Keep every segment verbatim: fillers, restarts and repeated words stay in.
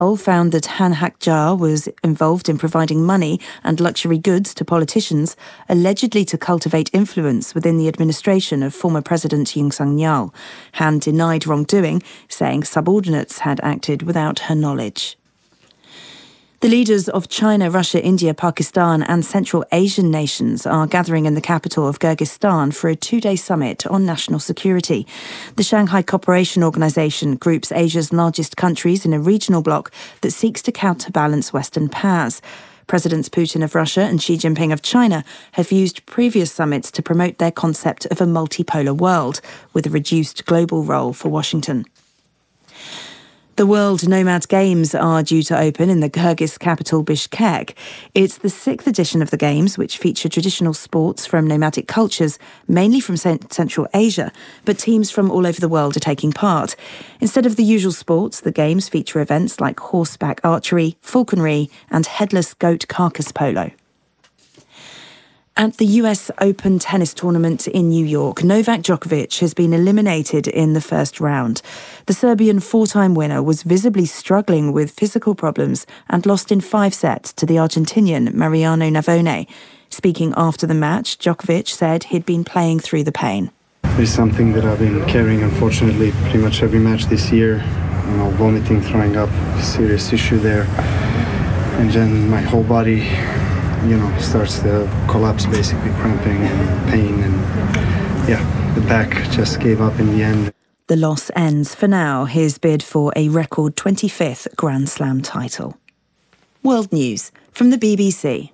found that Han Hak-ja was involved in providing money and luxury goods to politicians, allegedly to cultivate influence within the administration of former President Yoon Suk-yeol. Han denied wrongdoing, saying subordinates had acted without her knowledge. The leaders of China, Russia, India, Pakistan and Central Asian nations are gathering in the capital of Kyrgyzstan for a two-day summit on national security. The Shanghai Cooperation Organization groups Asia's largest countries in a regional bloc that seeks to counterbalance Western powers. Presidents Putin of Russia and Xi Jinping of China have used previous summits to promote their concept of a multipolar world, with a reduced global role for Washington. The World Nomad Games are due to open in the Kyrgyz capital Bishkek. It's the sixth edition of the Games, which feature traditional sports from nomadic cultures, mainly from Central Asia, but teams from all over the world are taking part. Instead of the usual sports, the Games feature events like horseback archery, falconry and headless goat carcass polo. At the U S Open tennis tournament in New York, Novak Djokovic has been eliminated in the first round. The Serbian four-time winner was visibly struggling with physical problems and lost in five sets to the Argentinian Mariano Navone. Speaking after the match, Djokovic said he'd been playing through the pain. It's something that I've been carrying, unfortunately, pretty much every match this year. You know, vomiting, throwing up, serious issue there. And then my whole body, you know, starts to collapse, basically cramping and pain, and yeah, the back just gave up in the end. The loss ends for now his bid for a record twenty-fifth Grand Slam title. World News from the B B C.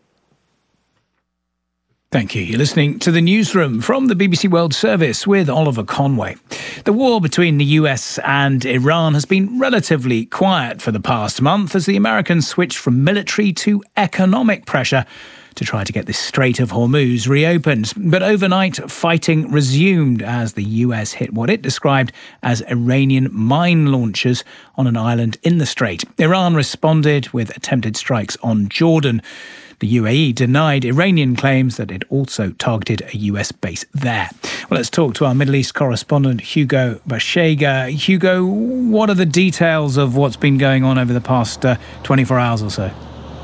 Thank you. You're listening to the Newsroom from the B B C World Service with Oliver Conway. The war between the U S and Iran has been relatively quiet for the past month as the Americans switched from military to economic pressure to try to get the Strait of Hormuz reopened. But overnight, fighting resumed as the U S hit what it described as Iranian mine launchers on an island in the strait. Iran responded with attempted strikes on Jordan. The U A E denied Iranian claims that it also targeted a U S base there. Well, let's talk to our Middle East correspondent, Hugo Bashega. Hugo, what are the details of what's been going on over the past uh, twenty-four hours or so?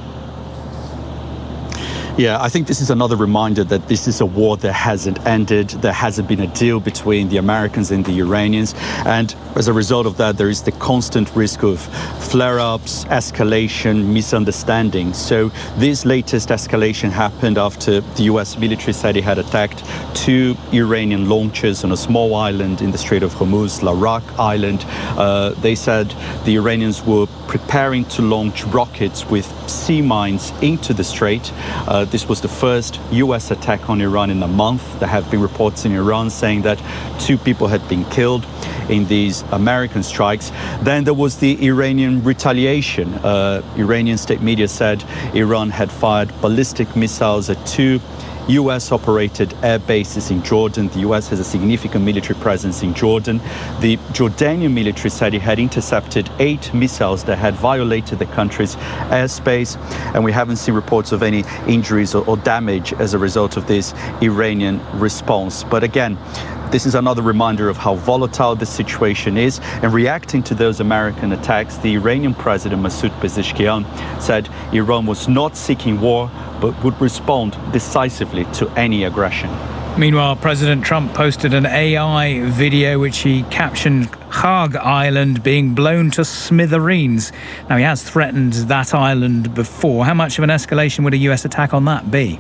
Yeah, I think this is another reminder that this is a war that hasn't ended. There hasn't been a deal between the Americans and the Iranians. And as a result of that, there is the constant risk of flare-ups, escalation, misunderstanding. So this latest escalation happened after the U S military said it had attacked two Iranian launchers on a small island in the Strait of Hormuz, Larak Island. Uh, they said the Iranians were preparing to launch rockets with sea mines into the strait. Uh, this was the first U S attack on Iran in a month. There have been reports in Iran saying that two people had been killed in these American strikes. Then there was the Iranian retaliation. Uh, Iranian state media said Iran had fired ballistic missiles at two U S-operated air bases in Jordan. The U S has a significant military presence in Jordan. The Jordanian military said it had intercepted eight missiles that had violated the country's airspace, and we haven't seen reports of any injuries or, or damage as a result of this Iranian response. But again, this is another reminder of how volatile the situation is. And reacting to those American attacks, the Iranian president, Masoud Pezeshkian, said Iran was not seeking war, but would respond decisively to any aggression. Meanwhile, President Trump posted an A I video which he captioned Khag Island being blown to smithereens. Now, he has threatened that island before. How much of an escalation would a U S attack on that be?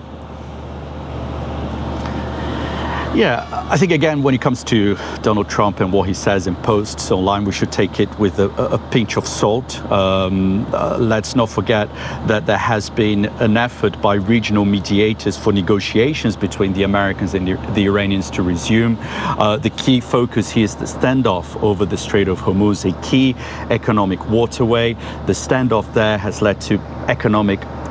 Yeah, I think, again, when it comes to Donald Trump and what he says in posts online, we should take it with a, a pinch of salt. Um, uh, let's not forget that there has been an effort by regional mediators for negotiations between the Americans and the, the Iranians to resume. Uh, the key focus here is the standoff over the Strait of Hormuz, a key economic waterway. The standoff there has led to economic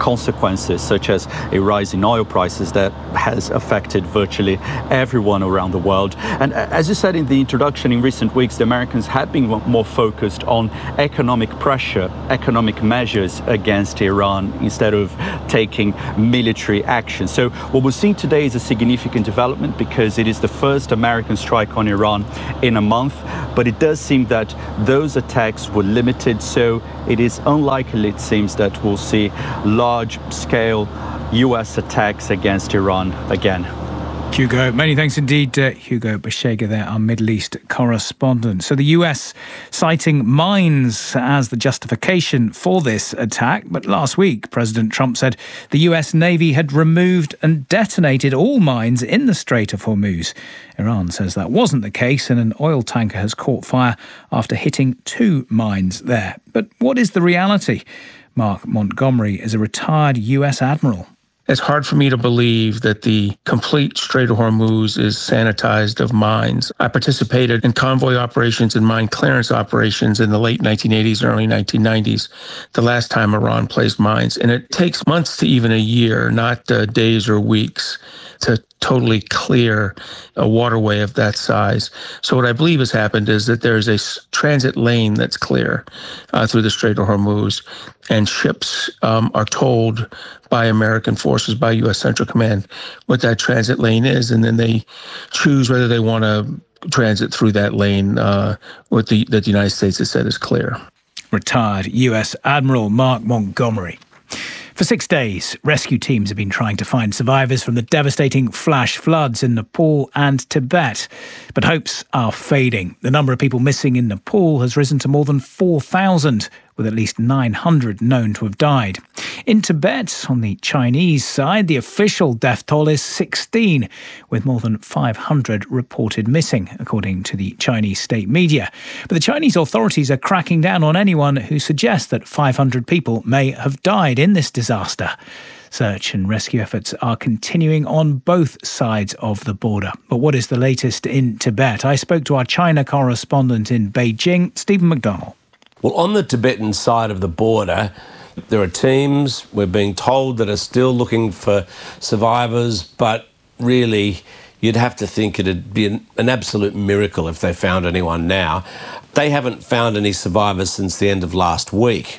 consequences, such as a rise in oil prices that has affected virtually everyone around the world. And as you said in the introduction, in recent weeks, the Americans have been more focused on economic pressure, economic measures against Iran instead of taking military action. So what we're seeing today is a significant development because it is the first American strike on Iran in a month, but it does seem that those attacks were limited, so it is unlikely, it seems, that we'll see large-scale U S attacks against Iran again. Hugo, many thanks indeed, uh, Hugo Bashega there, our Middle East correspondent. So the U S citing mines as the justification for this attack, but last week President Trump said the U S Navy had removed and detonated all mines in the Strait of Hormuz. Iran says that wasn't the case, and an oil tanker has caught fire after hitting two mines there. But what is the reality? Mark Montgomery is a retired U S admiral. It's hard for me to believe that the complete Strait of Hormuz is sanitized of mines. I participated in convoy operations and mine clearance operations in the late nineteen eighties and early nineteen nineties, the last time Iran placed mines. And it takes months to even a year, not uh, days or weeks, to totally clear a waterway of that size. So what I believe has happened is that there's a transit lane that's clear uh, through the Strait of Hormuz, and ships um, are told by American forces, by U S Central Command, what that transit lane is, and then they choose whether they want to transit through that lane uh, what the, that the United States has said is clear. Retired U S Admiral Mark Montgomery. For six days, rescue teams have been trying to find survivors from the devastating flash floods in Nepal and Tibet. But hopes are fading. The number of people missing in Nepal has risen to more than four thousand, with at least nine hundred known to have died. In Tibet, on the Chinese side, the official death toll is sixteen, with more than five hundred reported missing, according to the Chinese state media. But the Chinese authorities are cracking down on anyone who suggests that five hundred people may have died in this disaster. Search and rescue efforts are continuing on both sides of the border. But what is the latest in Tibet? I spoke to our China correspondent in Beijing, Stephen McDonnell. Well, on the Tibetan side of the border, there are teams, we're being told, that are still looking for survivors, but really you'd have to think it'd be an, an absolute miracle if they found anyone now. They haven't found any survivors since the end of last week.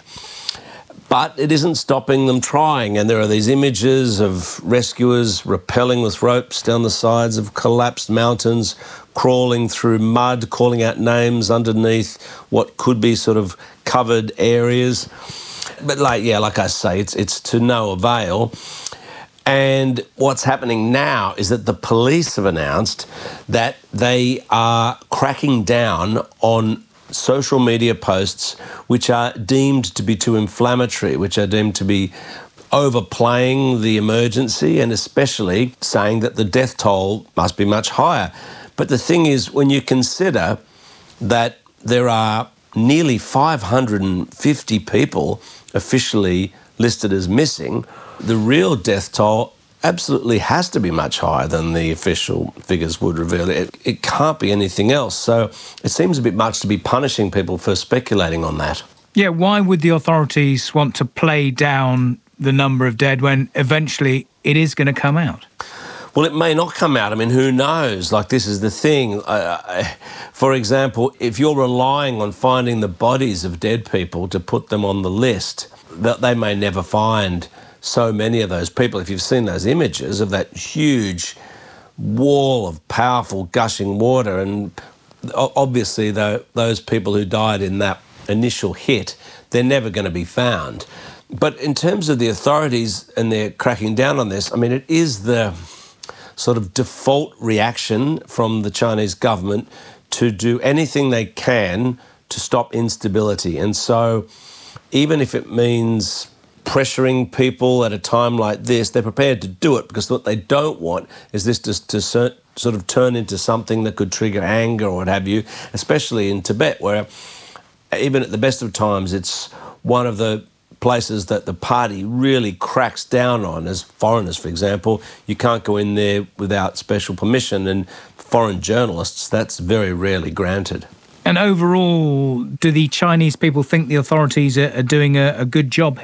But it isn't stopping them trying, and there are these images of rescuers rappelling with ropes down the sides of collapsed mountains, crawling through mud, calling out names underneath what could be sort of covered areas. But like, yeah, like I say, it's it's to no avail. And what's happening now is that the police have announced that they are cracking down on social media posts which are deemed to be too inflammatory, which are deemed to be overplaying the emergency, and especially saying that the death toll must be much higher. But the thing is, when you consider that there are nearly five hundred fifty people officially listed as missing, the real death toll absolutely has to be much higher than the official figures would reveal. It, it can't be anything else. So it seems a bit much to be punishing people for speculating on that. Yeah, why would the authorities want to play down the number of dead when eventually it is going to come out? Well, it may not come out. I mean, who knows? Like, this is the thing. Uh, for example, if you're relying on finding the bodies of dead people to put them on the list, that they may never find so many of those people. If you've seen those images of that huge wall of powerful gushing water, and obviously the, those people who died in that initial hit, they're never going to be found. But in terms of the authorities and their cracking down on this, I mean, it is the sort of default reaction from the Chinese government to do anything they can to stop instability. And so even if it means pressuring people at a time like this, they're prepared to do it, because what they don't want is this to, to sort of turn into something that could trigger anger or what have you, especially in Tibet, where even at the best of times, it's one of the places that the party really cracks down on. As foreigners, for example, you can't go in there without special permission, and foreign journalists, that's very rarely granted. And overall, do the Chinese people think the authorities are, are doing a, a good job here?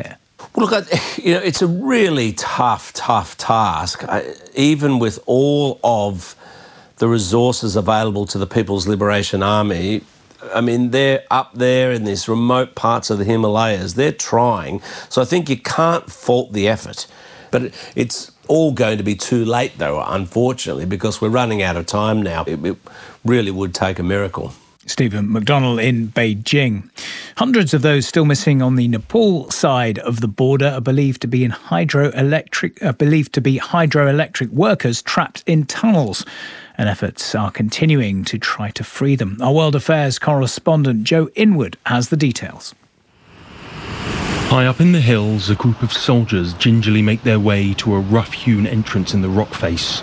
Well, look, I, you know, it's a really tough, tough task, I, even with all of the resources available to the People's Liberation Army. I mean, they're up there in these remote parts of the Himalayas. They're trying. So I think you can't fault the effort. But it's all going to be too late, though, unfortunately, because we're running out of time now. It, it really would take a miracle. Stephen McDonnell in Beijing. Hundreds of those still missing on the Nepal side of the border are believed to be in hydroelectric, are believed to be hydroelectric workers trapped in tunnels, and efforts are continuing to try to free them. Our World Affairs correspondent Joe Inwood has the details. High up in the hills, a group of soldiers gingerly make their way to a rough-hewn entrance in the rock face.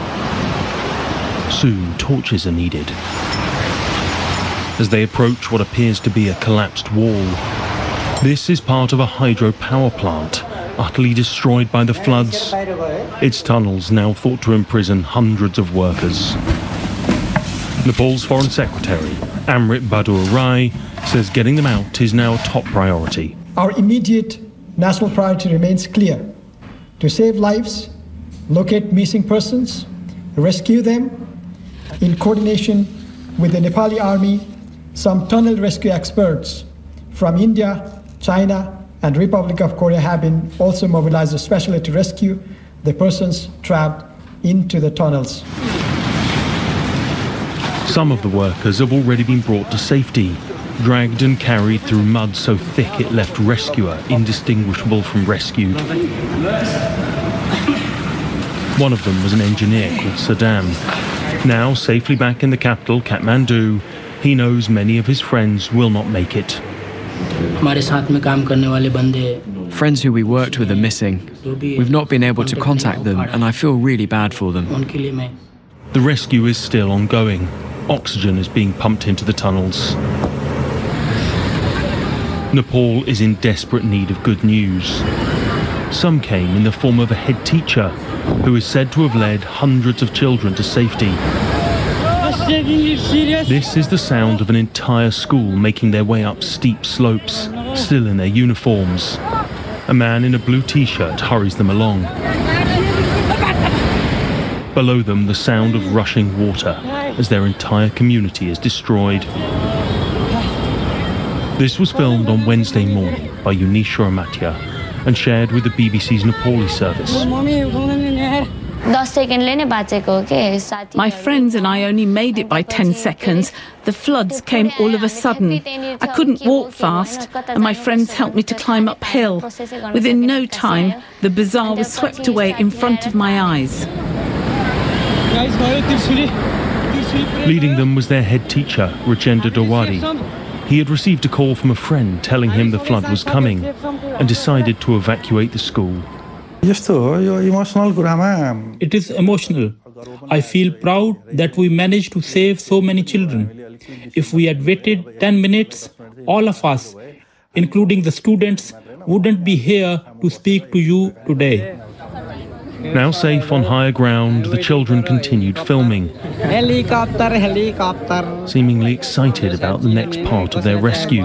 Soon, torches are needed. As they approach what appears to be a collapsed wall. This is part of a hydropower plant, utterly destroyed by the floods. Its tunnels now thought to imprison hundreds of workers. Nepal's Foreign Secretary, Amrit Bahadur Rai, says getting them out is now a top priority. Our immediate national priority remains clear: to save lives, locate missing persons, rescue them. In coordination with the Nepali army, some tunnel rescue experts from India, China, and Republic of Korea have been also mobilized especially to rescue the persons trapped into the tunnels. Some of the workers have already been brought to safety, dragged and carried through mud so thick it left rescuer indistinguishable from rescued. One of them was an engineer called Saddam. Now safely back in the capital, Kathmandu, he knows many of his friends will not make it. Friends who we worked with are missing. We've not been able to contact them, and I feel really bad for them. The rescue is still ongoing. Oxygen is being pumped into the tunnels. Nepal is in desperate need of good news. Some came in the form of a head teacher who is said to have led hundreds of children to safety. This is the sound of an entire school making their way up steep slopes, still in their uniforms. A man in a blue t-shirt hurries them along. Below them, the sound of rushing water as their entire community is destroyed. This was filmed on Wednesday morning by Yunisha Amatia and shared with the B B C's Nepali service. My friends and I only made it by ten seconds. The floods came all of a sudden. I couldn't walk fast, and my friends helped me to climb uphill. Within no time, the bazaar was swept away in front of my eyes. Leading them was their head teacher, Rajendra Dawadi. He had received a call from a friend telling him the flood was coming and decided to evacuate the school. It is emotional. I feel proud that we managed to save so many children. If we had waited ten minutes, all of us, including the students, wouldn't be here to speak to you today. Now safe on higher ground, the children continued filming, Helicopter, helicopter. seemingly excited about the next part of their rescue.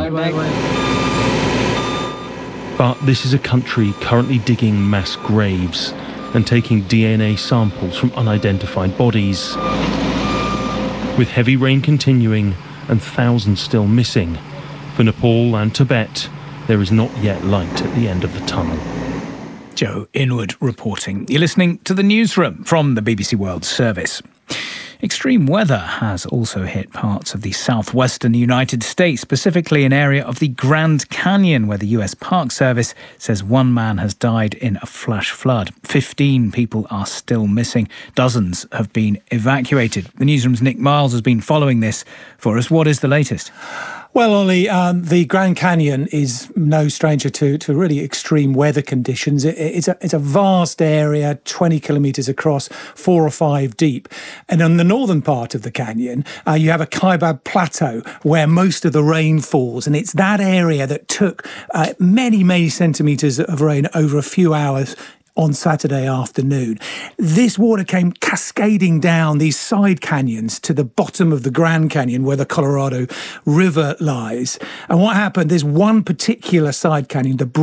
But this is a country currently digging mass graves and taking D N A samples from unidentified bodies. With heavy rain continuing and thousands still missing, for Nepal and Tibet, there is not yet light at the end of the tunnel. Joe Inwood reporting. You're listening to the Newsroom from the B B C World Service. Extreme weather has also hit parts of the southwestern United States, specifically an area of the Grand Canyon, where the U S Park Service says one man has died in a flash flood. Fifteen people are still missing. Dozens have been evacuated. The Newsroom's Nick Miles has been following this for us. What is the latest? Well, Ollie, um, the Grand Canyon is no stranger to, to really extreme weather conditions. It, it's, a, it's a vast area, twenty kilometres across, four or five deep. And on the northern part of the canyon, uh, you have a Kaibab Plateau where most of the rain falls. And it's that area that took uh, many, many centimetres of rain over a few hours on Saturday afternoon. This water came cascading down these side canyons to the bottom of the Grand Canyon where the Colorado River lies. And what happened, there's one particular side canyon, the Bright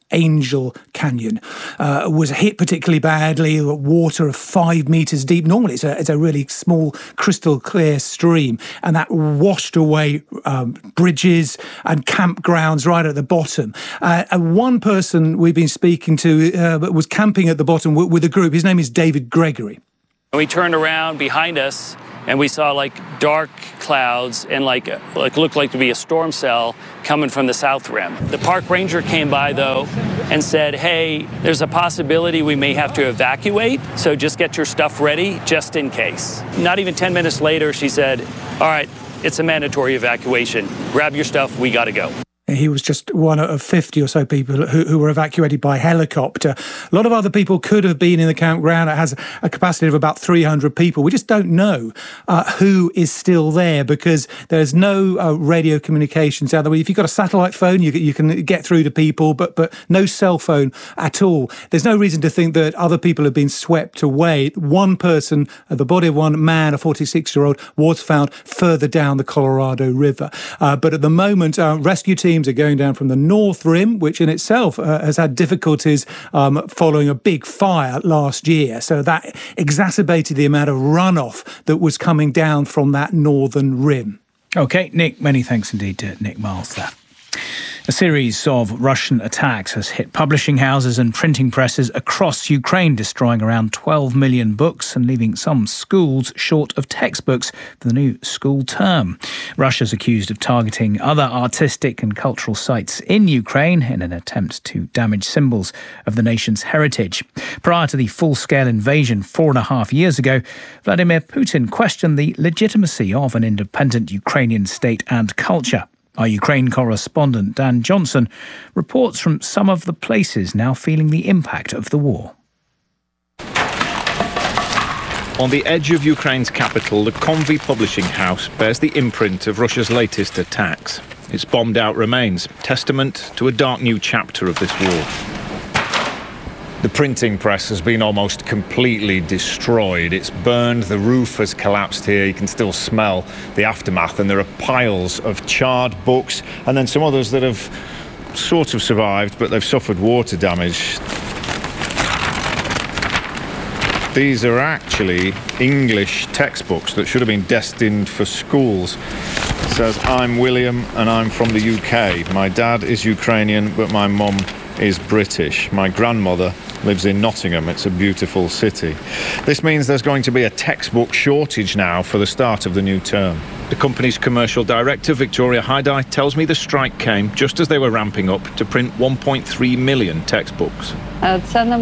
Angel Canyon uh, was hit particularly badly. Water of five metres deep. Normally it's a, it's a really small, crystal clear stream, and that washed away um, bridges and campgrounds right at the bottom. Uh, and one person we've been speaking to uh, was camping at the bottom with, with a group. His name is David Gregory. We turned around behind us and we saw like dark clouds and like like looked like to be a storm cell coming from the south rim. The park ranger came by though and said, hey, there's a possibility we may have to evacuate, so just get your stuff ready just in case. Not even ten minutes later, she said, all right, it's a mandatory evacuation. Grab your stuff, we gotta go. He was just one of fifty or so people who, who were evacuated by helicopter. A lot of other people could have been in the campground. It has a capacity of about three hundred people. We just don't know uh, who is still there because there's no uh, radio communications out there. If you've got a satellite phone, you, you can get through to people, but, but no cell phone at all. There's no reason to think that other people have been swept away. One person, uh, the body of one man, a forty-six-year-old, was found further down the Colorado River. Uh, but at the moment, uh, rescue teams are going down from the North Rim, which in itself uh, has had difficulties um, following a big fire last year. So that exacerbated the amount of runoff that was coming down from that northern rim. OK, Nick, many thanks indeed to Nick Miles there. A series of Russian attacks has hit publishing houses and printing presses across Ukraine, destroying around twelve million books and leaving some schools short of textbooks for the new school term. Russia's accused of targeting other artistic and cultural sites in Ukraine in an attempt to damage symbols of the nation's heritage. Prior to the full-scale invasion four and a half years ago, Vladimir Putin questioned the legitimacy of an independent Ukrainian state and culture. Our Ukraine correspondent Dan Johnson reports from some of the places now feeling the impact of the war. On the edge of Ukraine's capital, the Konvy publishing house bears the imprint of Russia's latest attacks. Its bombed-out remains, testament to a dark new chapter of this war. The printing press has been almost completely destroyed. It's burned, the roof has collapsed here. You can still smell the aftermath, and there are piles of charred books and then some others that have sort of survived, but they've suffered water damage. These are actually English textbooks that should have been destined for schools. It says, I'm William and I'm from the U K. My dad is Ukrainian, but my mum is British. My grandmother lives in Nottingham. It's a beautiful city. This means there's going to be a textbook shortage now for the start of the new term. The company's commercial director, Victoria Haidai, tells me the strike came just as they were ramping up to print one point three million textbooks. I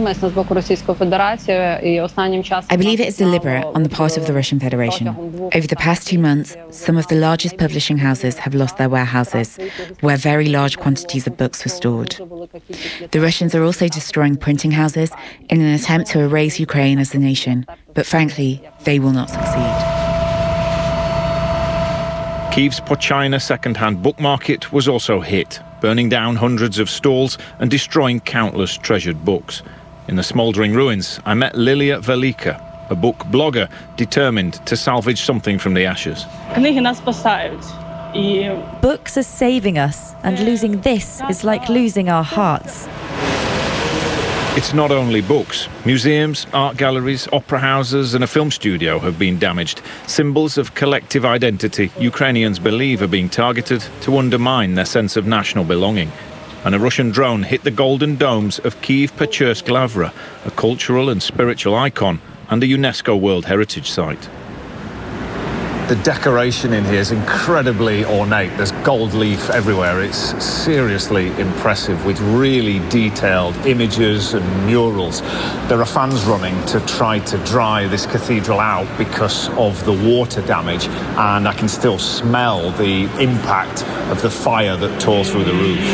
believe it is deliberate on the part of the Russian Federation. Over the past two months, some of the largest publishing houses have lost their warehouses, where very large quantities of books were stored. The Russians are also destroying printing houses in an attempt to erase Ukraine as a nation, but frankly, they will not succeed. Kyiv's Pochina second-hand book market was also hit, burning down hundreds of stalls and destroying countless treasured books. In the smouldering ruins, I met Lilia Velika, a book blogger determined to salvage something from the ashes. Books are saving us, and losing this is like losing our hearts. It's not only books. Museums, art galleries, opera houses and a film studio have been damaged. Symbols of collective identity Ukrainians believe are being targeted to undermine their sense of national belonging. And a Russian drone hit the golden domes of Kyiv-Pechursk Lavra, a cultural and spiritual icon and a UNESCO World Heritage Site. The decoration in here is incredibly ornate. There's gold leaf everywhere. It's seriously impressive with really detailed images and murals. There are fans running to try to dry this cathedral out because of the water damage, and I can still smell the impact of the fire that tore through the roof.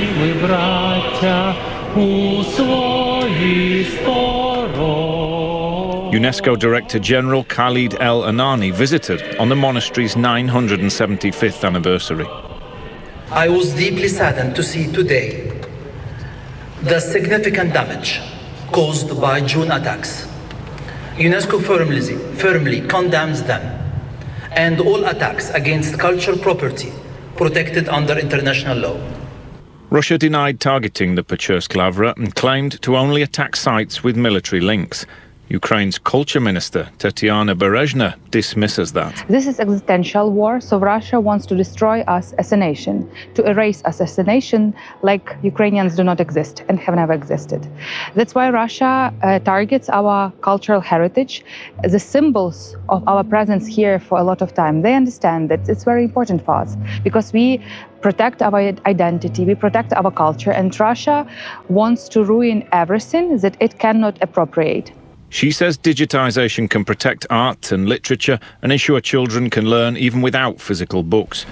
UNESCO Director General Khalid El Anani visited on the monastery's nine hundred seventy-fifth anniversary. I was deeply saddened to see today the significant damage caused by June attacks. UNESCO firmly, firmly condemns them and all attacks against cultural property protected under international law. Russia denied targeting the Pechursk Lavra and claimed to only attack sites with military links. Ukraine's culture minister, Tatiana Berezhna, dismisses that. This is existential war, so Russia wants to destroy us as a nation, to erase us as a nation like Ukrainians do not exist and have never existed. That's why Russia uh, targets our cultural heritage, the symbols of our presence here for a lot of time. They understand that it's very important for us because we protect our identity, we protect our culture, and Russia wants to ruin everything that it cannot appropriate. She says digitisation can protect art and literature and ensure children can learn even without physical books.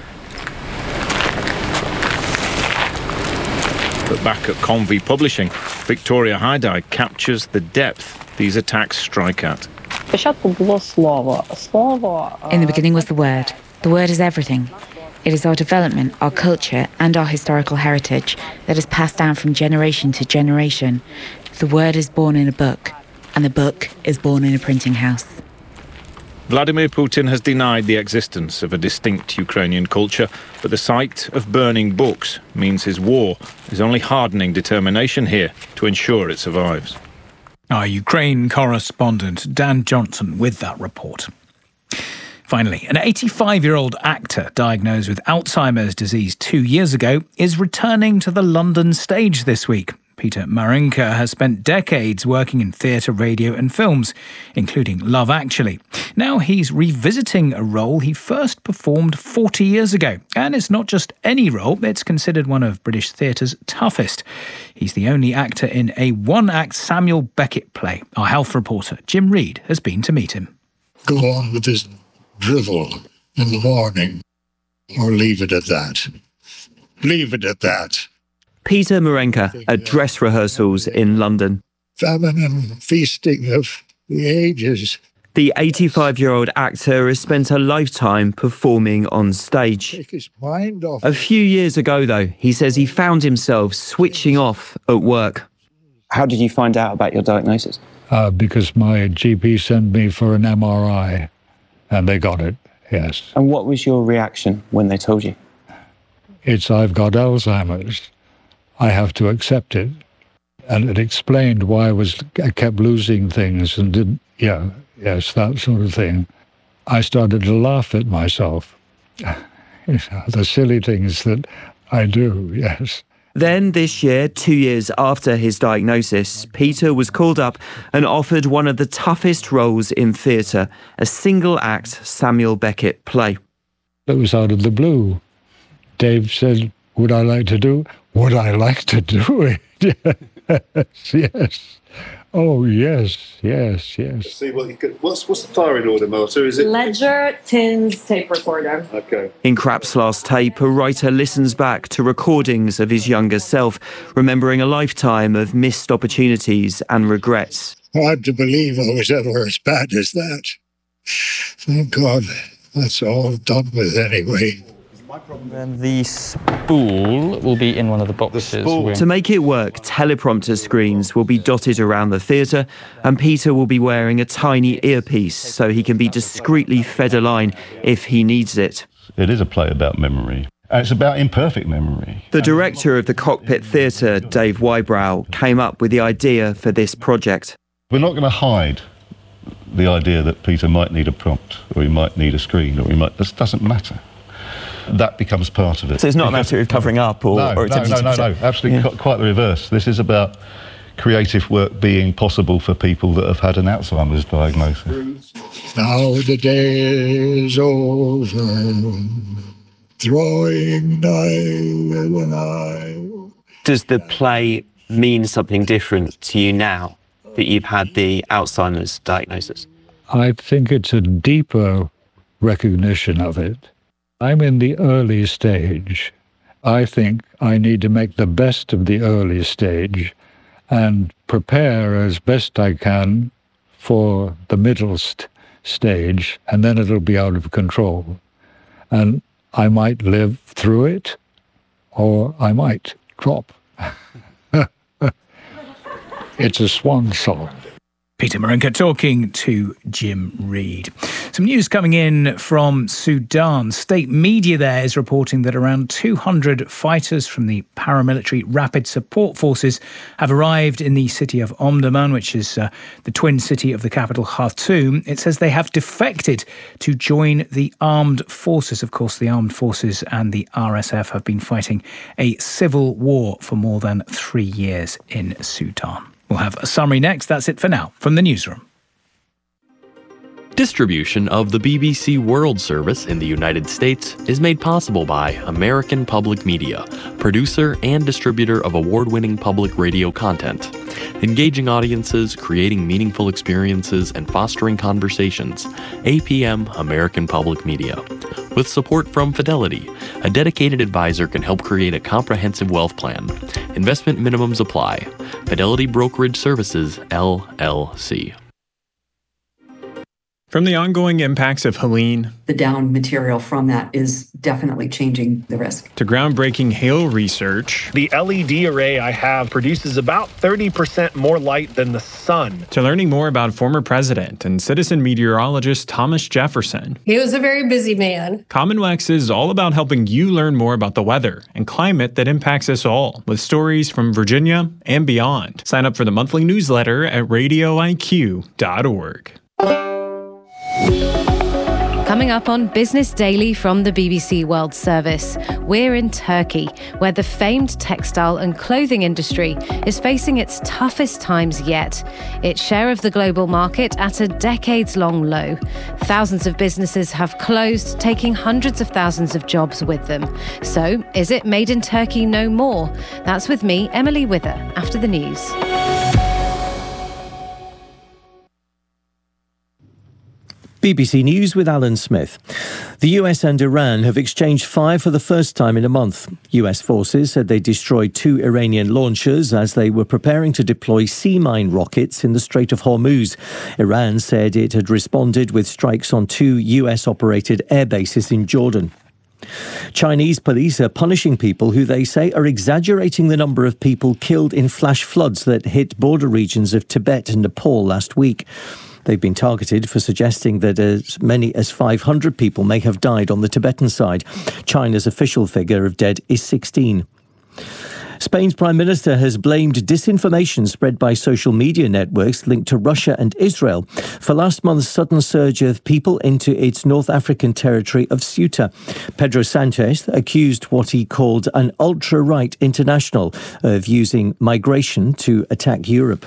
But back at Convy Publishing, Victoria Haidai captures the depth these attacks strike at. In the beginning was the word. The word is everything. It is our development, our culture, and our historical heritage that is passed down from generation to generation. The word is born in a book. And the book is born in a printing house. Vladimir Putin has denied the existence of a distinct Ukrainian culture, but the sight of burning books means his war is only hardening determination here to ensure it survives. Our Ukraine correspondent Dan Johnson with that report. Finally, an eighty-five-year-old actor diagnosed with Alzheimer's disease two years ago is returning to the London stage this week. Peter Marinka has spent decades working in theatre, radio and films, including Love Actually. Now he's revisiting a role he first performed forty years ago. And it's not just any role, it's considered one of British theatre's toughest. He's the only actor in a one-act Samuel Beckett play. Our health reporter, Jim Reid, has been to meet him. Go on with this drivel in the morning, or leave it at that. Leave it at that. Peter Marenka at dress rehearsals in London. Famine and feasting of the ages. The eighty-five-year-old actor has spent a lifetime performing on stage. Take his mind off. A few years ago, though, he says he found himself switching off at work. How did you find out about your diagnosis? Uh, because my G P sent me for an M R I, and they got it, yes. And what was your reaction when they told you? It's I've got Alzheimer's. I have to accept it. And it explained why I was I kept losing things and didn't, yeah, yes, that sort of thing. I started to laugh at myself. The silly things that I do, yes. Then this year, two years after his diagnosis, Peter was called up and offered one of the toughest roles in theatre, a single-act Samuel Beckett play. It was out of the blue. Dave said, would I like to do? Would I like to do it? Yes, yes. Oh, yes, yes, yes. See what you could, what's what's the firing order, Marta? Is it Ledger, Tins, tape recorder? Okay. In Krapp's last tape, a writer listens back to recordings of his younger self, remembering a lifetime of missed opportunities and regrets. Hard to believe I was ever as bad as that. Thank God, that's all done with anyway. Then the spool will be in one of the boxes. The to make it work, teleprompter screens will be dotted around the theatre, and Peter will be wearing a tiny earpiece so he can be discreetly fed a line if he needs it. It is a play about memory. And it's about imperfect memory. The director of the Cockpit Theatre, Dave Wybrow, came up with the idea for this project. We're not going to hide the idea that Peter might need a prompt, or he might need a screen, or he might... This doesn't matter. That becomes part of it. So it's not because, a matter of covering up or... No, or no, no, no, no, absolutely yeah. quite the reverse. This is about creative work being possible for people that have had an Alzheimer's diagnosis. Now the day is over, drawing nigh and nigh. Does the play mean something different to you now that you've had the Alzheimer's diagnosis? I think it's a deeper recognition of it. I'm in the early stage. I think I need to make the best of the early stage and prepare as best I can for the middle st- stage, and then it'll be out of control. And I might live through it, or I might drop. It's a swan song. Peter Marinka talking to Jim Reed. Some news coming in from Sudan. State media there is reporting that around two hundred fighters from the paramilitary Rapid Support Forces have arrived in the city of Omdurman, which is uh, the twin city of the capital Khartoum. It says they have defected to join the armed forces. Of course, the armed forces and the R S F have been fighting a civil war for more than three years in Sudan. We'll have a summary next. That's it for now from the newsroom. Distribution of the B B C World Service in the United States is made possible by American Public Media, producer and distributor of award-winning public radio content. Engaging audiences, creating meaningful experiences, and fostering conversations. A P M American Public Media. With support from Fidelity, a dedicated advisor can help create a comprehensive wealth plan. Investment minimums apply. Fidelity Brokerage Services, L L C. From the ongoing impacts of Helene, the down material from that is definitely changing the risk. To groundbreaking hail research, the L E D array I have produces about thirty percent more light than the sun. To learning more about former president and citizen meteorologist Thomas Jefferson. He was a very busy man. Commonwex is all about helping you learn more about the weather and climate that impacts us all, with stories from Virginia and beyond. Sign up for the monthly newsletter at radio I Q dot org. Coming up on Business Daily from the B B C World Service, we're in Turkey, where the famed textile and clothing industry is facing its toughest times yet. Its share of the global market at a decades-long low. Thousands of businesses have closed, taking hundreds of thousands of jobs with them. So, is it made in Turkey no more? That's with me, Emily Wither, after the news. B B C News with Alan Smith. The U S and Iran have exchanged fire for the first time in a month. U S forces said they destroyed two Iranian launchers as they were preparing to deploy sea mine rockets in the Strait of Hormuz. Iran said it had responded with strikes on two U S-operated air bases in Jordan. Chinese police are punishing people who they say are exaggerating the number of people killed in flash floods that hit border regions of Tibet and Nepal last week. They've been targeted for suggesting that as many as five hundred people may have died on the Tibetan side. China's official figure of dead is sixteen. Spain's Prime Minister has blamed disinformation spread by social media networks linked to Russia and Israel for last month's sudden surge of people into its North African territory of Ceuta. Pedro Sanchez accused what he called an ultra-right international of using migration to attack Europe.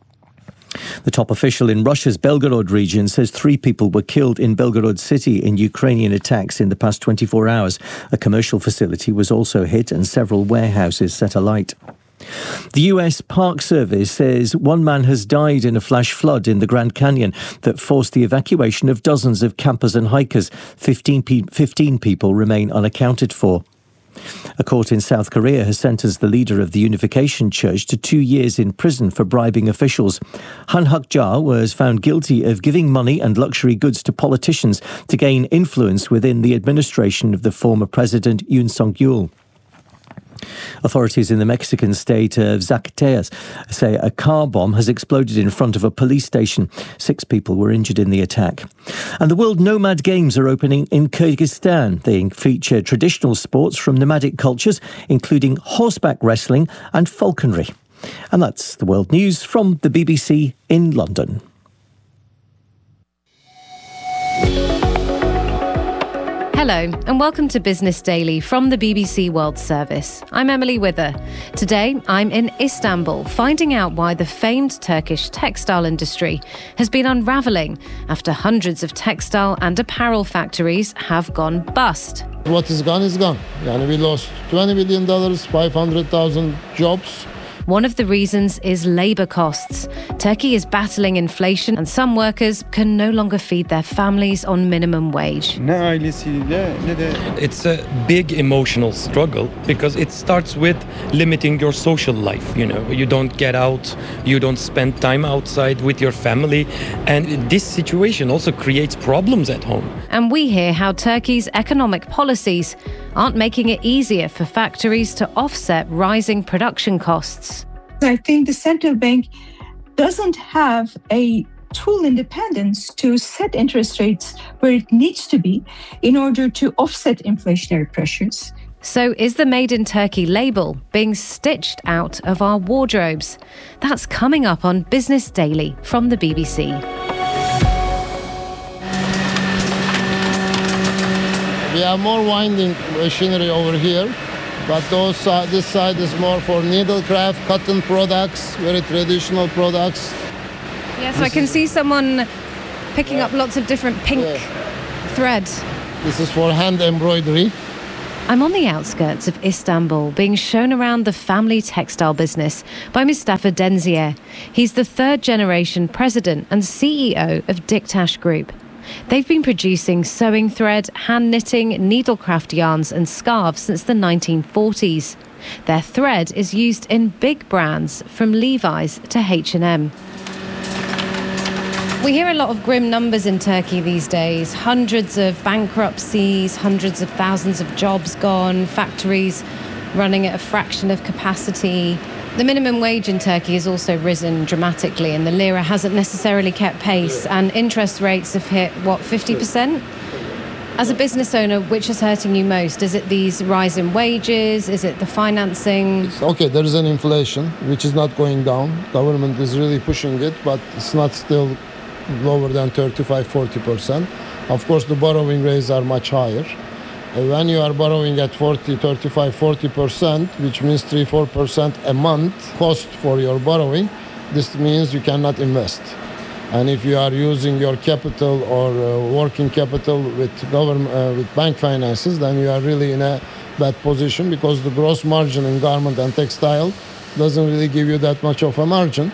The top official in Russia's Belgorod region says three people were killed in Belgorod city in Ukrainian attacks in the past twenty-four hours. A commercial facility was also hit and several warehouses set alight. The U S Park Service says one man has died in a flash flood in the Grand Canyon that forced the evacuation of dozens of campers and hikers. fifteen, pe- fifteen people remain unaccounted for. A court in South Korea has sentenced the leader of the Unification Church to two years in prison for bribing officials. Han Hak-ja was found guilty of giving money and luxury goods to politicians to gain influence within the administration of the former president Yoon Suk-yeol. Authorities in the Mexican state of Zacatecas say a car bomb has exploded in front of a police station. Six people were injured in the attack. And the World Nomad Games are opening in Kyrgyzstan. They feature traditional sports from nomadic cultures, including horseback wrestling and falconry. And that's the world news from the B B C in London. Hello and welcome to Business Daily from the B B C World Service. I'm Emily Wither. Today I'm in Istanbul, finding out why the famed Turkish textile industry has been unravelling after hundreds of textile and apparel factories have gone bust. What is gone is gone. Yani we lost twenty billion dollars, five hundred thousand jobs. One of the reasons is labour costs. Turkey is battling inflation and some workers can no longer feed their families on minimum wage. It's a big emotional struggle because it starts with limiting your social life. You know, you don't get out, you don't spend time outside with your family, and this situation also creates problems at home. And we hear how Turkey's economic policies aren't making it easier for factories to offset rising production costs. I think the central bank doesn't have a tool independence to set interest rates where it needs to be in order to offset inflationary pressures. So is the Made in Turkey label being stitched out of our wardrobes? That's coming up on Business Daily from the B B C. We have more winding machinery over here, but those uh, this side is more for needlecraft, cotton products, very traditional products. Yes, I can see someone picking up lots of different pink thread. This is for hand embroidery. I'm on the outskirts of Istanbul, being shown around the family textile business by Mustafa Denzier. He's the third generation president and C E O of Diktaş Group. They've been producing sewing thread, hand knitting, needlecraft yarns and scarves since the nineteen forties. Their thread is used in big brands from Levi's to H and M. We hear a lot of grim numbers in Turkey these days. Hundreds of bankruptcies, hundreds of thousands of jobs gone, factories running at a fraction of capacity. The minimum wage in Turkey has also risen dramatically, and the lira hasn't necessarily kept pace, and interest rates have hit, what, fifty percent? As a business owner, which is hurting you most? Is it these rise in wages? Is it the financing? Okay, there is an inflation, which is not going down. Government is really pushing it, but it's not still lower than thirty-five to forty percent. Of course, the borrowing rates are much higher. When you are borrowing at forty, thirty-five, forty percent, which means three to four percent a month cost for your borrowing, this means you cannot invest. And if you are using your capital or uh, working capital with government, uh, with bank finances, then you are really in a bad position, because the gross margin in garment and textile doesn't really give you that much of a margin.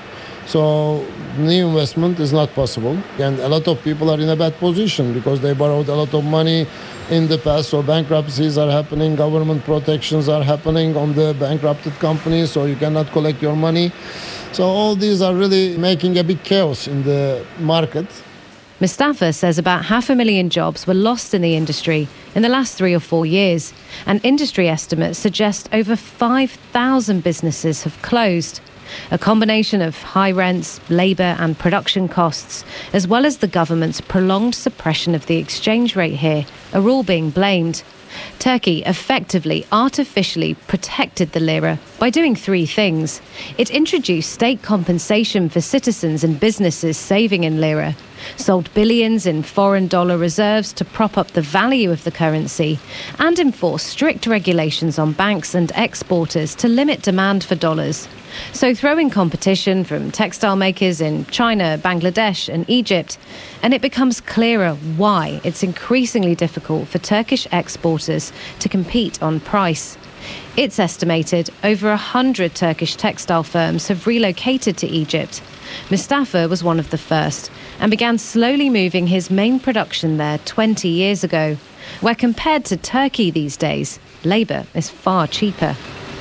So new investment is not possible. And a lot of people are in a bad position because they borrowed a lot of money in the past. So bankruptcies are happening, government protections are happening on the bankrupted companies, so you cannot collect your money. So all these are really making a big chaos in the market. Mustafa says about half a million jobs were lost in the industry in the last three or four years, and industry estimates suggest over five thousand businesses have closed. A combination of high rents, labour and production costs, as well as the government's prolonged suppression of the exchange rate here, are all being blamed. Turkey effectively artificially protected the lira by doing three things. It introduced state compensation for citizens and businesses saving in lira, sold billions in foreign dollar reserves to prop up the value of the currency, and enforced strict regulations on banks and exporters to limit demand for dollars. So throwing competition from textile makers in China, Bangladesh and Egypt, and it becomes clearer why it's increasingly difficult for Turkish exporters to compete on price. It's estimated over a hundred Turkish textile firms have relocated to Egypt. Mustafa was one of the first and began slowly moving his main production there twenty years ago, where compared to Turkey these days, labour is far cheaper.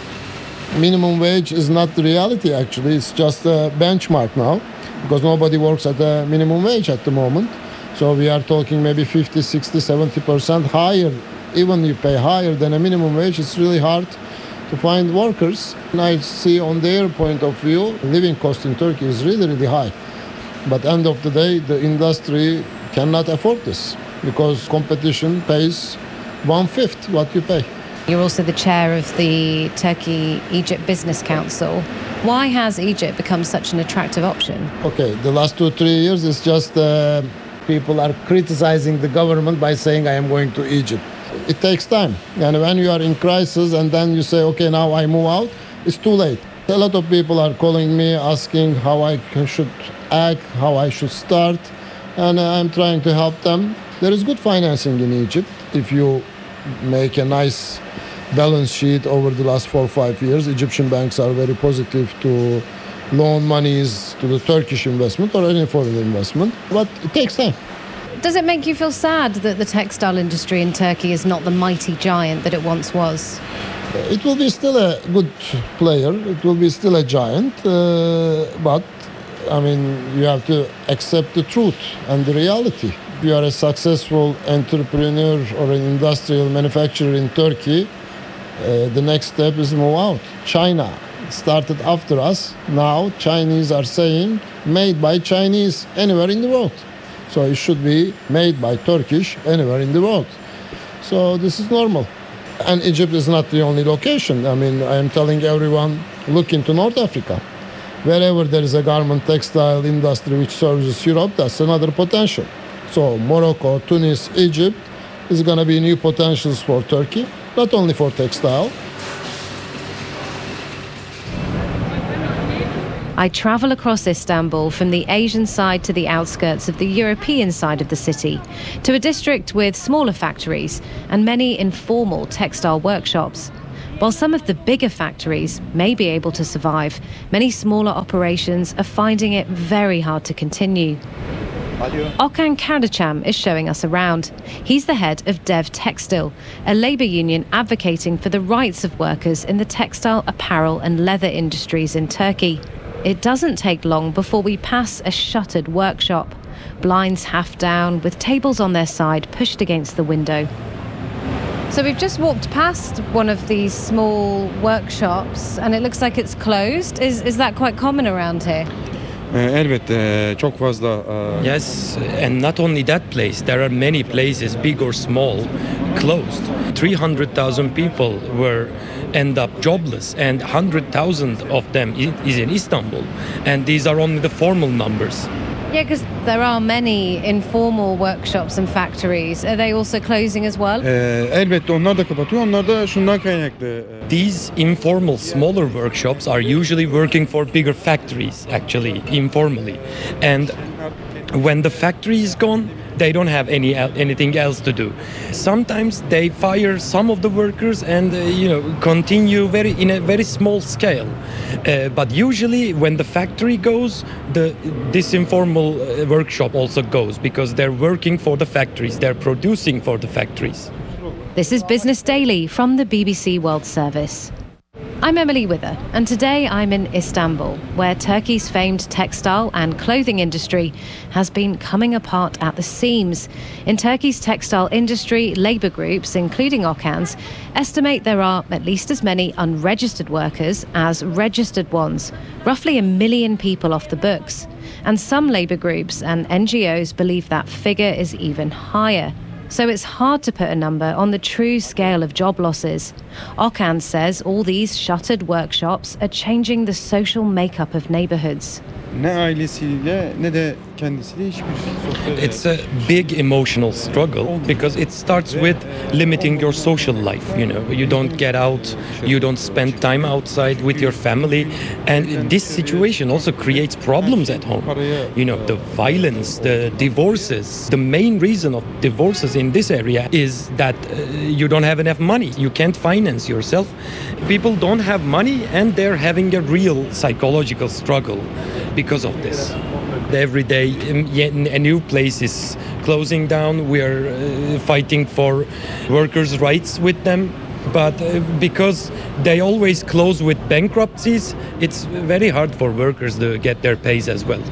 Minimum wage is not the reality, actually. It's just a benchmark now, because nobody works at a minimum wage at the moment. So we are talking maybe fifty, sixty, seventy percent higher. Even you pay higher than a minimum wage, it's really hard to find workers. And I see on their point of view, living cost in Turkey is really, really high. But end of the day, the industry cannot afford this, because competition pays one-fifth what you pay. You're also the chair of the Turkey-Egypt Business Council. Why has Egypt become such an attractive option? Okay, the last two, three years, it's just uh, people are criticizing the government by saying, I am going to Egypt. It takes time. And when you are in crisis and then you say, okay, now I move out, it's too late. A lot of people are calling me, asking how I should act, how I should start, and I'm trying to help them. There is good financing in Egypt. If you make a nice balance sheet over the last four or five years, Egyptian banks are very positive to loan monies to the Turkish investment or any foreign investment, but it takes time. Does it make you feel sad that the textile industry in Turkey is not the mighty giant that it once was? It will be still a good player, it will be still a giant, uh, but I mean, you have to accept the truth and the reality. If you are a successful entrepreneur or an industrial manufacturer in Turkey, uh, the next step is move out. China, started after us. Now Chinese are saying made by Chinese anywhere in the world. So it should be made by Turkish anywhere in the world. So this is normal. And Egypt is not the only location. I mean, I am telling everyone, look into North Africa. Wherever there is a garment textile industry which services Europe, that's another potential. So Morocco, Tunis, Egypt is going to be new potentials for Turkey, not only for textile. I travel across Istanbul from the Asian side to the outskirts of the European side of the city, to a district with smaller factories and many informal textile workshops. While some of the bigger factories may be able to survive, many smaller operations are finding it very hard to continue. Okan Karaçam is showing us around. He's the head of Dev Textil, a labour union advocating for the rights of workers in the textile, apparel and leather industries in Turkey. It doesn't take long before we pass a shuttered workshop, blinds half down with tables on their side pushed against the window. So we've just walked past one of these small workshops and it looks like it's closed. Is, is that quite common around here? Elbette çok fazla. Yes, and not only that place, there are many places, big or small, closed. three hundred thousand people were end up jobless, and one hundred thousand of them is in Istanbul, and these are only the formal numbers. Yeah, because there are many informal workshops and factories. Are they also closing as well? Elbette onlar da kapatıyor. Onlar da şundan kaynaklı. These informal smaller workshops are usually working for bigger factories, actually, informally. And when the factory is gone, they don't have any anything else to do. Sometimes they fire some of the workers and uh, you know continue very in a very small scale. Uh, but usually when the factory goes, the this informal uh, workshop also goes because they're working for the factories, they're producing for the factories. This is Business Daily from the B B C World Service. I'm Emily Wither, and today I'm in Istanbul, where Turkey's famed textile and clothing industry has been coming apart at the seams. In Turkey's textile industry, labour groups, including Okan's, estimate there are at least as many unregistered workers as registered ones, roughly a million people off the books. And some labour groups and N G Os believe that figure is even higher. So it's hard to put a number on the true scale of job losses. Okan says all these shuttered workshops are changing the social makeup of neighbourhoods. Ne ailesiyle ne de kendisiyle hiçbir sosyal. It's a big emotional struggle because it starts with limiting your social life. You know, you don't get out, you don't spend time outside with your family, and this situation also creates problems at home. You know, the violence, the divorces. The main reason of divorces in this area is that uh, you don't have enough money. You can't finance yourself. People don't have money, and they're having a real psychological struggle because of this. Every day a new place is closing down. We are uh, fighting for workers' rights with them, but uh, because they always close with bankruptcies, it's very hard for workers to get their pays as well.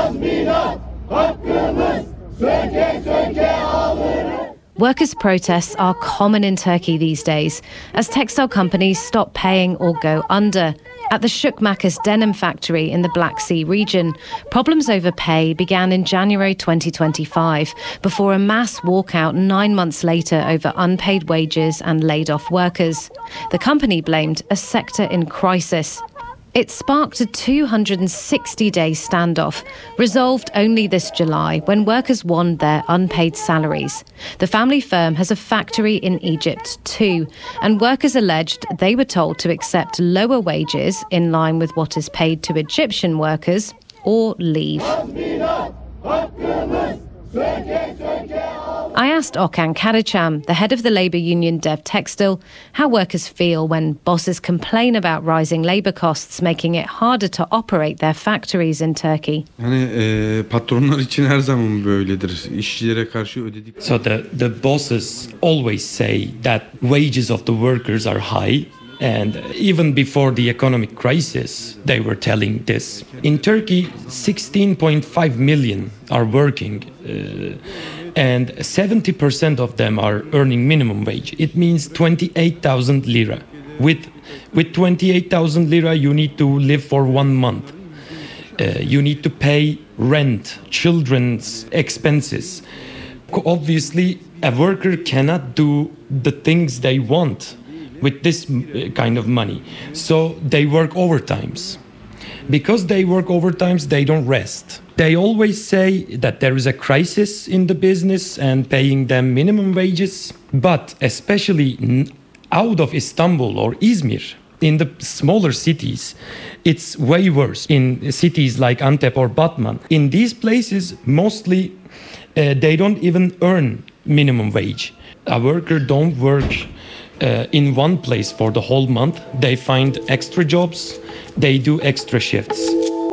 Workers' protests are common in Turkey these days as textile companies stop paying or go under. At the Şükmakes denim factory in the Black Sea region, problems over pay began in January twenty twenty-five before a mass walkout nine months later over unpaid wages and laid-off workers. The company blamed a sector in crisis. It sparked a two hundred sixty day standoff, resolved only this July when workers won their unpaid salaries. The family firm has a factory in Egypt too, and workers alleged they were told to accept lower wages in line with what is paid to Egyptian workers or leave. I asked Okan Karaçam, the head of the labour union Dev Textil, how workers feel when bosses complain about rising labour costs, making it harder to operate their factories in Turkey. So the, the bosses always say that wages of the workers are high. And even before the economic crisis, they were telling this. In Turkey, sixteen point five million are working, uh, and seventy percent of them are earning minimum wage. It means twenty-eight thousand lira, With with twenty-eight thousand lira, you need to live for one month. Uh, you need to pay rent, children's expenses. Obviously, a worker cannot do the things they want with this kind of money. So they work overtimes. Because they work overtimes, they don't rest. They always say that there is a crisis in the business and paying them minimum wages. But especially out of Istanbul or Izmir, in the smaller cities, it's way worse. In cities like Antep or Batman, in these places, mostly uh, they don't even earn minimum wage. A worker don't work uh, in one place for the whole month. They find extra jobs, they do extra shifts.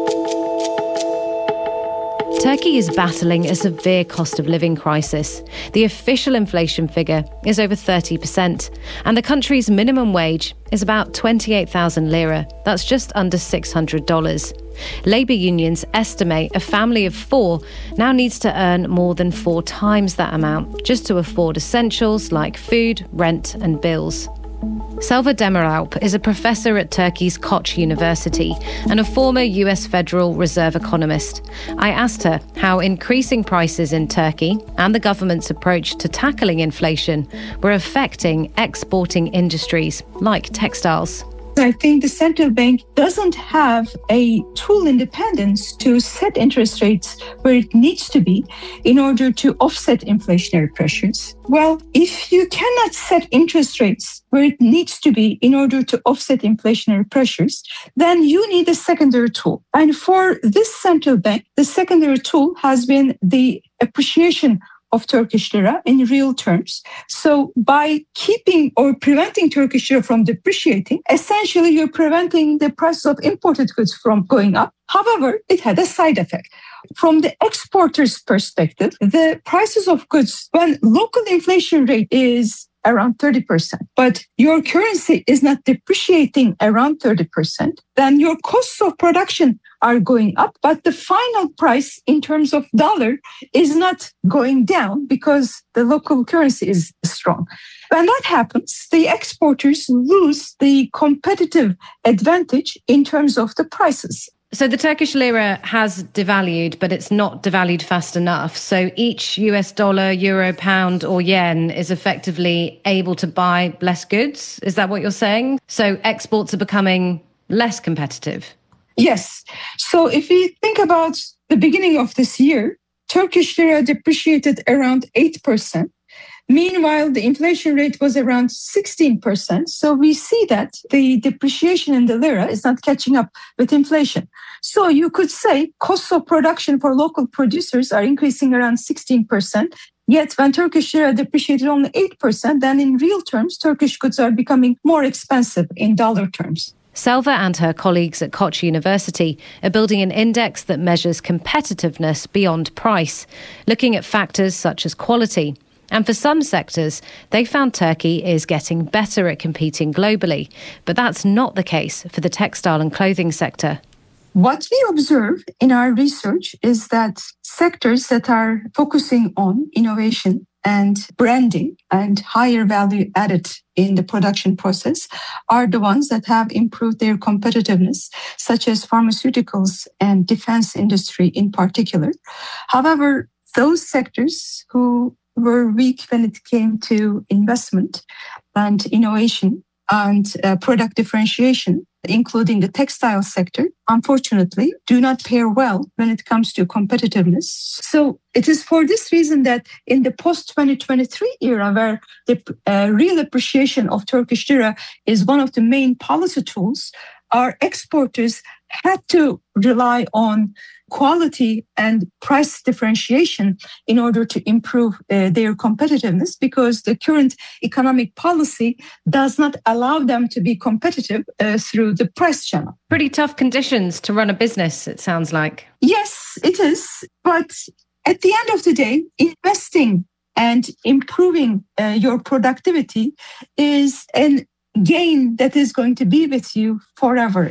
Turkey is battling a severe cost of living crisis. The official inflation figure is over thirty percent, and the country's minimum wage is about twenty-eight thousand lira. That's just under six hundred dollars. Labour unions estimate a family of four now needs to earn more than four times that amount just to afford essentials like food, rent and bills. Selva Demiralp is a professor at Turkey's Koç University and a former U S Federal Reserve economist. I asked her how increasing prices in Turkey and the government's approach to tackling inflation were affecting exporting industries like textiles. I think the central bank doesn't have a tool independence to set interest rates where it needs to be in order to offset inflationary pressures. Well, if you cannot set interest rates where it needs to be in order to offset inflationary pressures, then you need a secondary tool. And for this central bank, the secondary tool has been the appreciation of Turkish lira in real terms. So by keeping or preventing Turkish lira from depreciating, essentially you're preventing the price of imported goods from going up. However, it had a side effect. From the exporter's perspective, the prices of goods, when local inflation rate is around thirty percent, but your currency is not depreciating around thirty percent, then your costs of production are going up, but the final price in terms of dollar is not going down because the local currency is strong. When that happens, the exporters lose the competitive advantage in terms of the prices. So the Turkish lira has devalued, but it's not devalued fast enough. So each U S dollar, euro, pound or yen is effectively able to buy less goods. Is that what you're saying? So exports are becoming less competitive? Yes. So if we think about the beginning of this year, Turkish lira depreciated around eight percent. Meanwhile, the inflation rate was around sixteen percent. So we see that the depreciation in the lira is not catching up with inflation. So you could say costs of production for local producers are increasing around sixteen percent. Yet when Turkish lira depreciated only eight percent, then in real terms, Turkish goods are becoming more expensive in dollar terms. Selva and her colleagues at Koç University are building an index that measures competitiveness beyond price, looking at factors such as quality. And for some sectors, they found Turkey is getting better at competing globally. But that's not the case for the textile and clothing sector. What we observe in our research is that sectors that are focusing on innovation and branding and higher value added in the production process are the ones that have improved their competitiveness, such as pharmaceuticals and defense industry in particular. However, those sectors who were weak when it came to investment and innovation and uh, product differentiation, including the textile sector, unfortunately, do not pair well when it comes to competitiveness. So it is for this reason that in the post twenty twenty-three era, where the uh, real appreciation of Turkish lira is one of the main policy tools, our exporters had to rely on quality and price differentiation in order to improve uh, their competitiveness, because the current economic policy does not allow them to be competitive uh, through the price channel. Pretty tough conditions to run a business, it sounds like. Yes, it is. But at the end of the day, investing and improving uh, your productivity is a gain that is going to be with you forever.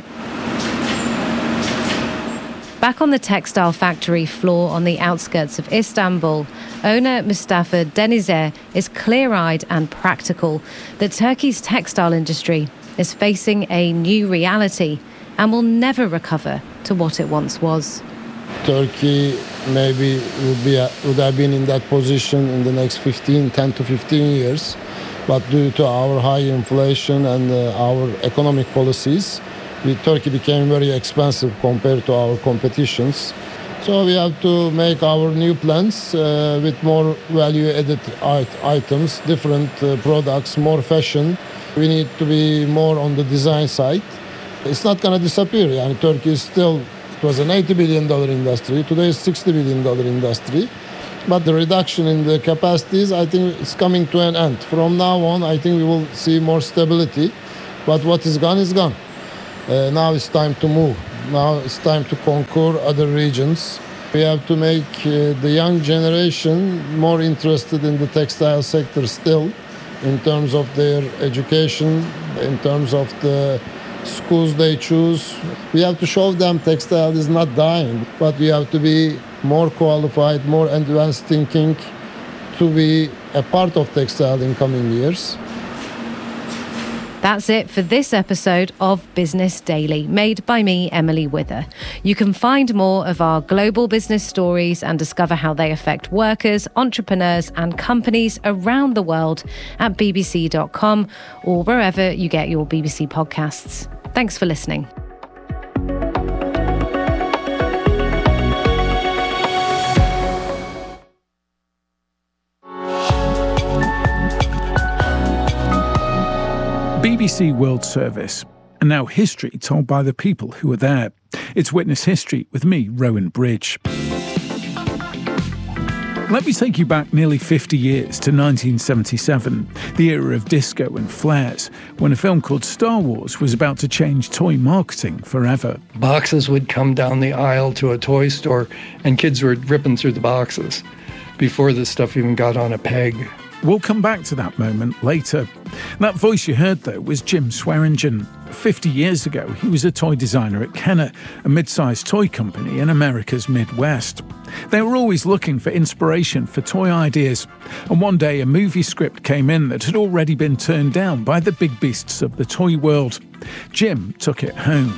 Back on the textile factory floor on the outskirts of Istanbul, owner Mustafa Denizer is clear-eyed and practical that Turkey's textile industry is facing a new reality and will never recover to what it once was. Turkey maybe would be a, would have been in that position in the next fifteen, ten to fifteen years, but due to our high inflation and uh, our economic policies, we, Turkey became very expensive compared to our competitions. So we have to make our new plans uh, with more value-added items, different uh, products, more fashion. We need to be more on the design side. It's not going to disappear. I mean, Turkey is still, it was an eighty billion dollars industry. Today it's sixty billion dollars industry. But the reduction in the capacities, I think it's coming to an end. From now on, I think we will see more stability. But what is gone is gone. Uh, now it's time to move. Now it's time to conquer other regions. We have to make uh, the young generation more interested in the textile sector still, in terms of their education, in terms of the schools they choose. We have to show them textile is not dying, but we have to be more qualified, more advanced thinking to be a part of textile in coming years. That's it for this episode of Business Daily, made by me, Emily Wither. You can find more of our global business stories and discover how they affect workers, entrepreneurs and companies around the world at b b c dot com or wherever you get your B B C podcasts. Thanks for listening. B B C World Service, and now history told by the people who were there. It's Witness History with me, Rowan Bridge. Let me take you back nearly fifty years to nineteen seventy-seven, the era of disco and flares, when a film called Star Wars was about to change toy marketing forever. Boxes would come down the aisle to a toy store, and kids were ripping through the boxes before this stuff even got on a peg. We'll come back to that moment later. That voice you heard, though, was Jim Swearingen. Fifty years ago, he was a toy designer at Kenner, a mid-sized toy company in America's Midwest. They were always looking for inspiration for toy ideas, and one day a movie script came in that had already been turned down by the big beasts of the toy world. Jim took it home.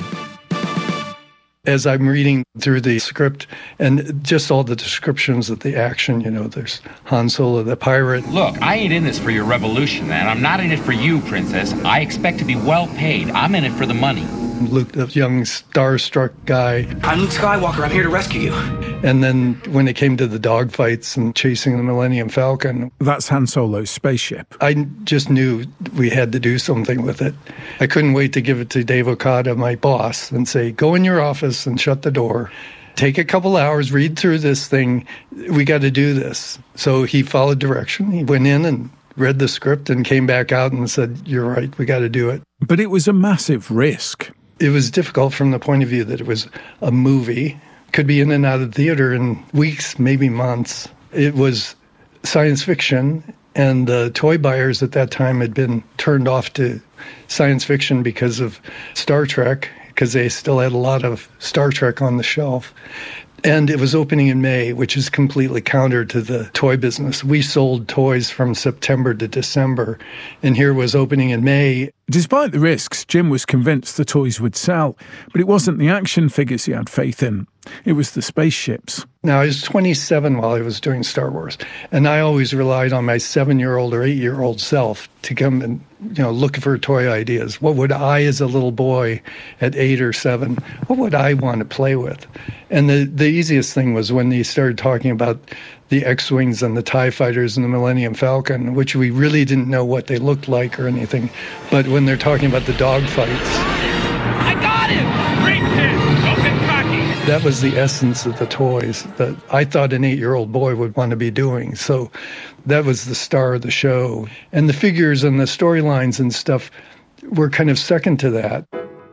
As I'm reading through the script and just all the descriptions of the action, you know, there's Han Solo, the pirate. Look, I ain't in this for your revolution, man. I'm not in it for you, princess. I expect to be well paid. I'm in it for the money. Luke, the young starstruck guy. I'm Luke Skywalker. I'm here to rescue you. And then when it came to the dogfights and chasing the Millennium Falcon. That's Han Solo's spaceship. I just knew we had to do something with it. I couldn't wait to give it to Dave Okada, my boss, and say, go in your office and shut the door. Take a couple hours, read through this thing. We got to do this. So he followed direction. He went in and read the script and came back out and said, you're right, we got to do it. But it was a massive risk. It was difficult from the point of view that it was a movie. Could be in and out of theater in weeks, maybe months. It was science fiction, and the toy buyers at that time had been turned off to science fiction because of Star Trek, because they still had a lot of Star Trek on the shelf. And it was opening in May, which is completely counter to the toy business. We sold toys from September to December, and here was opening in May. Despite the risks, Jim was convinced the toys would sell, but it wasn't the action figures he had faith in. It was the spaceships. Now, I was twenty-seven while I was doing Star Wars, and I always relied on my seven-year-old or eight-year-old self to come and, you know, look for toy ideas. What would I, as a little boy at eight or seven, what would I want to play with? And the, the easiest thing was when they started talking about the X-Wings and the TIE Fighters and the Millennium Falcon, which we really didn't know what they looked like or anything. But when they're talking about the dogfights... I got him! Great hit! Don't get cocky! That was the essence of the toys that I thought an eight-year-old boy would want to be doing. So that was the star of the show. And the figures and the storylines and stuff were kind of second to that.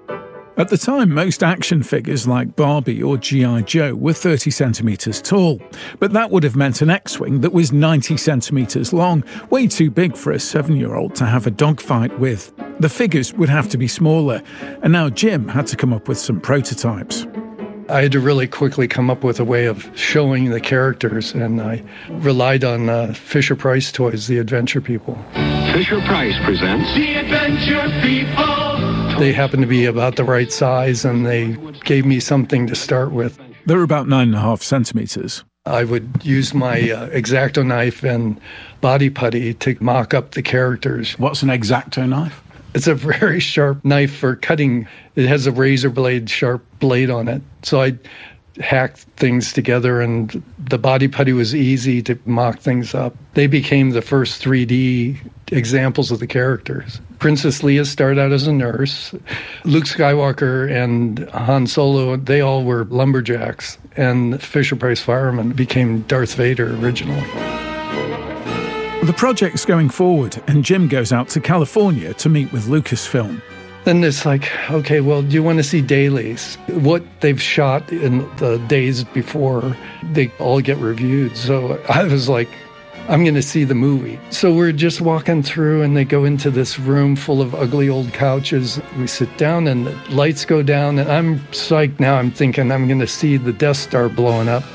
At the time, most action figures like Barbie or G I Joe were thirty centimetres tall, but that would have meant an X-Wing that was ninety centimetres long, way too big for a seven-year-old to have a dogfight with. The figures would have to be smaller, and now Jim had to come up with some prototypes. I had to really quickly come up with a way of showing the characters, and I relied on uh, Fisher-Price toys, the Adventure People. Fisher-Price presents The Adventure People. They happened to be about the right size, and they gave me something to start with. They're about nine and a half centimeters. I would use my uh, X-Acto knife and body putty to mock up the characters. What's an X-Acto knife? It's a very sharp knife for cutting. It has a razor blade, sharp blade on it. So I hacked things together, and the body putty was easy to mock things up. They became the first three D examples of the characters. Princess Leia started out as a nurse. Luke Skywalker and Han Solo, they all were lumberjacks. And Fisher-Price fireman became Darth Vader originally. The project's going forward, and Jim goes out to California to meet with Lucasfilm. Then it's like, okay, well, do you want to see dailies? What they've shot in the days before, they all get reviewed. So I was like, I'm going to see the movie. So we're just walking through, and they go into this room full of ugly old couches. We sit down, and the lights go down, and I'm psyched now. I'm thinking I'm going to see the Death Star blowing up.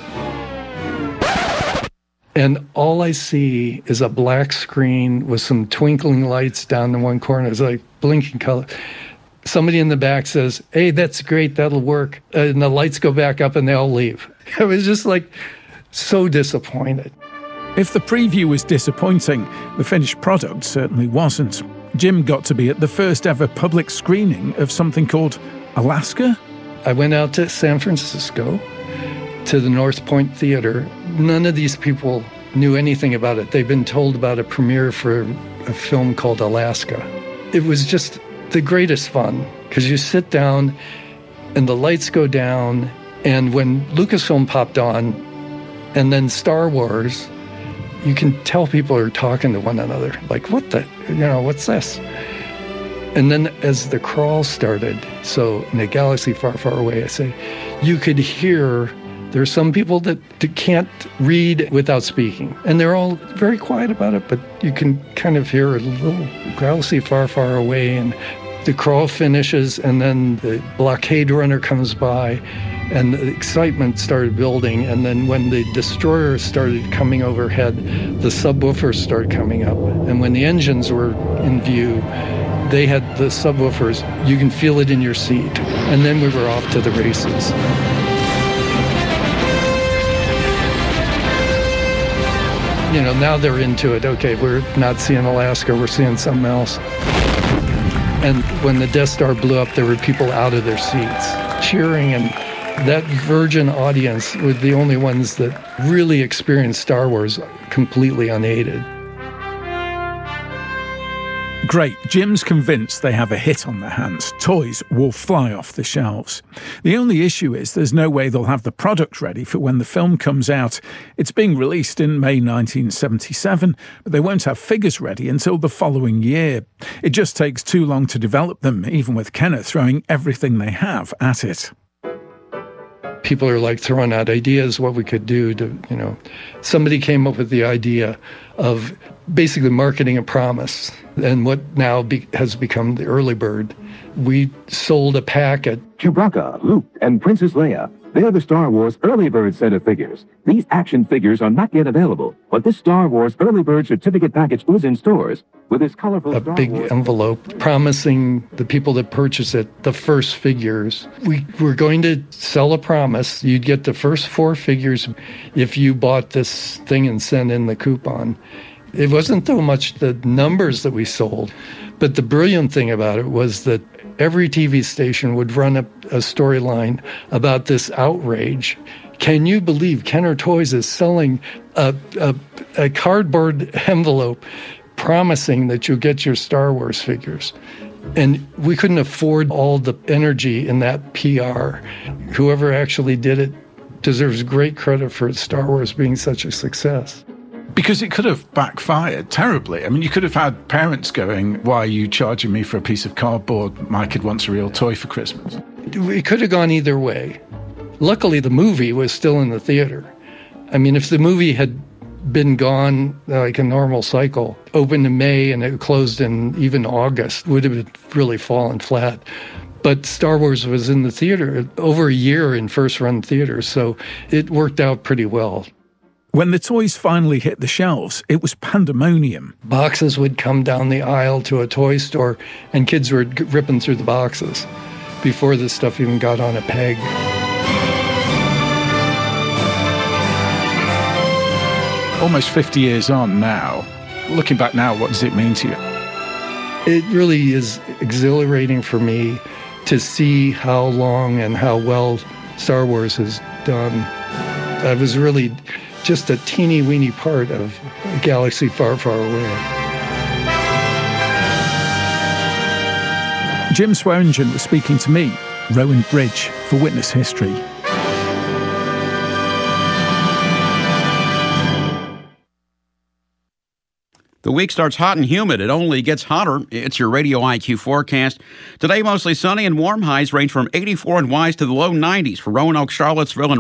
And all I see is a black screen with some twinkling lights down in one corner. It's like blinking color. Somebody in the back says, hey, that's great, that'll work. And the lights go back up and they all leave. I was just like so disappointed. If the preview was disappointing, the finished product certainly wasn't. Jim got to be at the first ever public screening of something called Alaska. I went out to San Francisco, to the North Point Theater. None of these people knew anything about it. They'd been told about a premiere for a film called Alaska. It was just the greatest fun, because you sit down and the lights go down, and when Lucasfilm popped on, and then Star Wars, you can tell people are talking to one another. Like, what the, you know, what's this? And then as the crawl started, so in a galaxy far, far away, I say, you could hear. There's some people that can't read without speaking, and they're all very quiet about it, but you can kind of hear a little galaxy far, far away, and the crawl finishes, and then the blockade runner comes by, and the excitement started building, and then when the destroyers started coming overhead, the subwoofers started coming up, and when the engines were in view, they had the subwoofers, you can feel it in your seat, and then we were off to the races. You know, now they're into it. Okay, we're not seeing Alaska, we're seeing something else. And when the Death Star blew up, there were people out of their seats cheering, and that virgin audience were the only ones that really experienced Star Wars completely unaided. Great. Jim's convinced they have a hit on their hands. Toys will fly off the shelves. The only issue is there's no way they'll have the product ready for when the film comes out. It's being released in May nineteen seventy-seven, but they won't have figures ready until the following year. It just takes too long to develop them, even with Kenner throwing everything they have at it. People are like throwing out ideas what we could do to, you know, somebody came up with the idea of basically marketing a promise, and what now be, has become the early bird. We sold a pack at Chewbacca, Luke, and Princess Leia. They're the Star Wars Early Bird set of figures. These action figures are not yet available, but this Star Wars Early Bird certificate package is in stores with this colorful a Star big Wars envelope promising the people that purchase it the first figures. We were going to sell a promise. You'd get the first four figures if you bought this thing and sent in the coupon. It wasn't so much the numbers that we sold, but the brilliant thing about it was that every T V station would run a, a storyline about this outrage. Can you believe Kenner Toys is selling a, a, a cardboard envelope promising that you'll get your Star Wars figures? And we couldn't afford all the energy in that P R. Whoever actually did it deserves great credit for Star Wars being such a success. Because it could have backfired terribly. I mean, you could have had parents going, why are you charging me for a piece of cardboard? My kid wants a real toy for Christmas. It could have gone either way. Luckily, the movie was still in the theater. I mean, if the movie had been gone like a normal cycle, opened in May and it closed in even August, would have really fallen flat. But Star Wars was in the theater over a year in first-run theaters, so it worked out pretty well. When the toys finally hit the shelves, it was pandemonium. Boxes would come down the aisle to a toy store, and kids were g- ripping through the boxes before this stuff even got on a peg. Almost fifty years on now, looking back now, what does it mean to you? It really is exhilarating for me to see how long and how well Star Wars has done. I was really just a teeny weeny part of a galaxy far, far away. Jim Swearingen was speaking to me, Rowan Bridge, for Witness History. The week starts hot and humid. It only gets hotter. It's your Radio I Q forecast. Today, mostly sunny and warm. Highs range from eighty-four in Wise to the low nineties for Roanoke, Charlottesville, and